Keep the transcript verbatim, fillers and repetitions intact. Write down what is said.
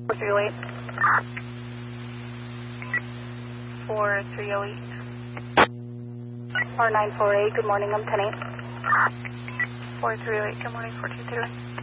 three oh eight. four three oh eight. R nine four eight, good morning, I'm ten eight. four three oh eight, good morning, four two three oh eight.